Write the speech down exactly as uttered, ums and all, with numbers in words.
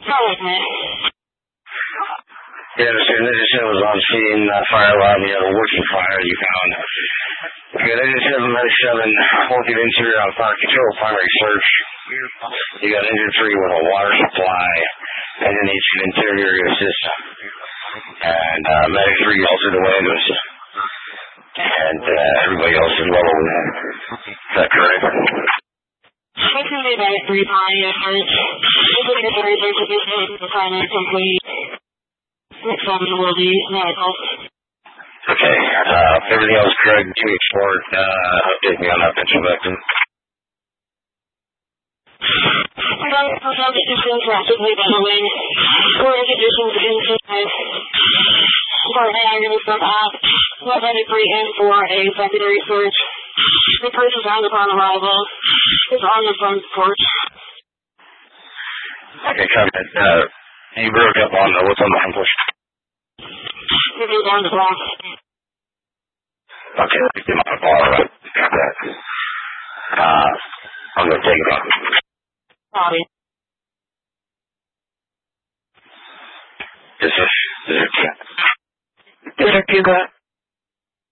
Yeah, so ninety-seven was on scene, uh, fire alarm, you have a working fire you found. You got ninety-seven, ninety-seven, working interior on fire control, primary search. You got engine three with a water supply, and then each interior system. And uh, medic three also the windows. And uh, everybody else is level one. Is that correct? I can be back three times. If we get the research of this is the primary complete. Next time will be medical. Okay. Uh, if everything else correct, to export, uh, update me on that potential victim. Okay, I'll have it just rapidly bellowing. We're conditions inside. Department aggregates from app. Let ninety-three in for a secondary search. The person found upon arrival is on the front porch. Okay, comment. Uh, you broke up on the, what's on the front porch? If you're down the block. Okay, let's get my bar right. Got that. Uh, I'm going to take it off. Bobby. This is, this is, This is Hugo.